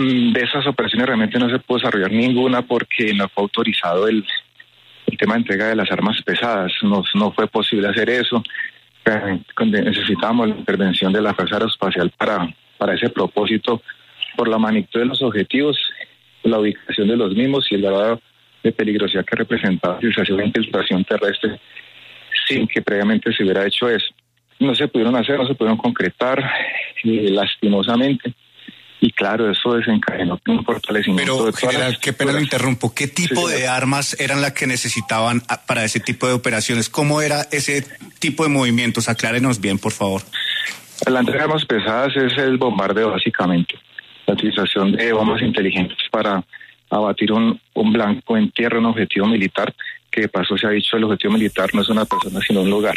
De esas operaciones realmente no se pudo desarrollar ninguna porque no fue autorizado el tema de entrega de las armas pesadas. No fue posible hacer eso. Necesitábamos la intervención de la Fuerza Aeroespacial para ese propósito, por la magnitud de los objetivos, la ubicación de los mismos y el grado de peligrosidad que representaba si se hacía una infiltración terrestre sin que previamente se hubiera hecho eso. No se pudieron hacer, no se pudieron concretar, lastimosamente. Y claro, eso desencadenó un fortalecimiento. Pero, de todas general, las qué pena lo interrumpo. ¿Qué tipo de armas eran las que necesitaban para ese tipo de operaciones? ¿Cómo era ese tipo de movimientos? Aclárenos bien, por favor. La entrega de armas pesadas es el bombardeo, básicamente. La utilización de bombas inteligentes para abatir un blanco en tierra, un objetivo militar, que de paso se ha dicho el objetivo militar no es una persona, sino un lugar.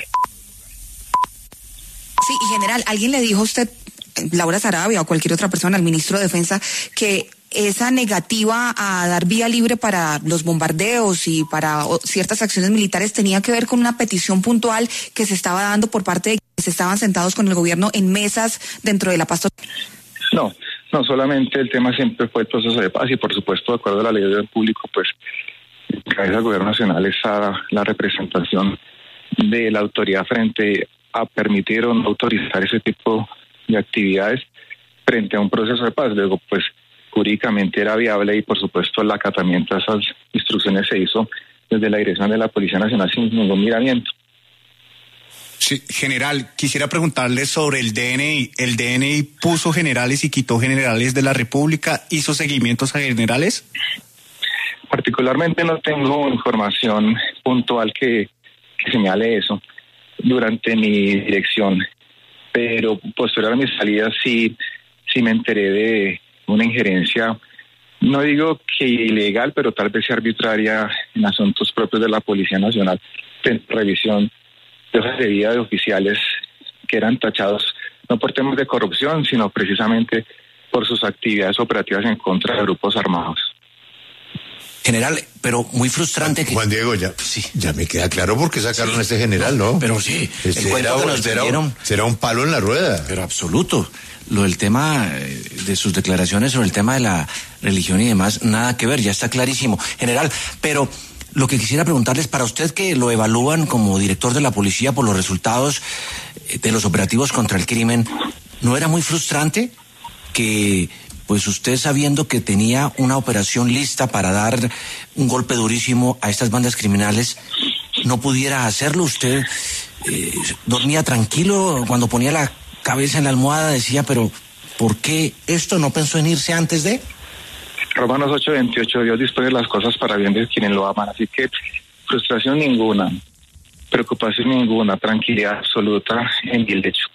Sí, y general, ¿alguien le dijo a usted, Laura Sarabia o cualquier otra persona, al ministro de Defensa, que esa negativa a dar vía libre para los bombardeos y para ciertas acciones militares tenía que ver con una petición puntual que se estaba dando por parte de quienes estaban sentados con el gobierno en mesas dentro de la paz? No solamente el tema siempre fue el proceso de paz y por supuesto de acuerdo a la ley de orden público, pues en cabeza del gobierno nacional está la representación de la autoridad frente a permitir o no autorizar ese tipo de actividades frente a un proceso de paz. Luego, pues, jurídicamente era viable y, por supuesto, el acatamiento a esas instrucciones se hizo desde la dirección de la Policía Nacional sin ningún miramiento. Sí, general, quisiera preguntarle sobre el DNI. ¿El DNI puso generales y quitó generales de la República? ¿Hizo seguimientos a generales? Particularmente no tengo información puntual que señale eso durante mi dirección, pero posterior a mi salida sí me enteré de una injerencia, no digo que ilegal, pero tal vez sea arbitraria en asuntos propios de la Policía Nacional, en revisión de hojas de vida de oficiales que eran tachados no por temas de corrupción, sino precisamente por sus actividades operativas en contra de grupos armados. General, pero muy frustrante que... Juan Diego, ya me queda claro por qué sacaron a este general, ¿no? Pero sí, el cuento que nos vendieron... Será un palo en la rueda. Pero absoluto. Lo del tema de sus declaraciones sobre el tema de la religión y demás, nada que ver, ya está clarísimo. General, pero lo que quisiera preguntarles, para usted que lo evalúan como director de la policía por los resultados de los operativos contra el crimen, ¿no era muy frustrante que... pues usted, sabiendo que tenía una operación lista para dar un golpe durísimo a estas bandas criminales, no pudiera hacerlo? Usted dormía tranquilo cuando ponía la cabeza en la almohada, decía, pero ¿por qué esto? ¿No pensó en irse antes de? Romanos 8:28, Dios dispone las cosas para bien de quienes lo aman, así que frustración ninguna, preocupación ninguna, tranquilidad absoluta en el hecho.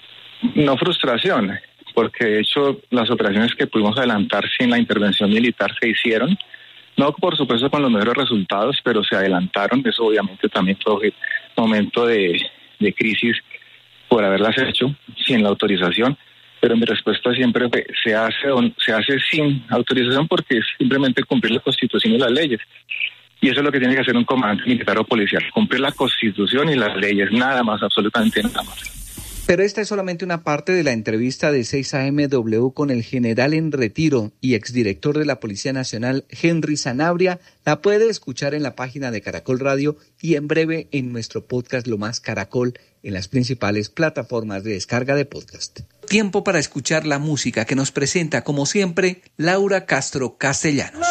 No frustración, porque de hecho las operaciones que pudimos adelantar sin la intervención militar se hicieron, no por supuesto con los mejores resultados, pero se adelantaron. Eso obviamente también fue momento de crisis por haberlas hecho sin la autorización, pero mi respuesta siempre fue, se hace sin autorización porque es simplemente cumplir la Constitución y las leyes. Y eso es lo que tiene que hacer un comandante militar o policial, cumplir la Constitución y las leyes, nada más, absolutamente nada más. Pero esta es solamente una parte de la entrevista de 6 AMW con el general en retiro y exdirector de la Policía Nacional, Henry Sanabria. La puede escuchar en la página de Caracol Radio y en breve en nuestro podcast Lo Más Caracol en las principales plataformas de descarga de podcast. Tiempo para escuchar la música que nos presenta, como siempre, Laura Castro Castellanos.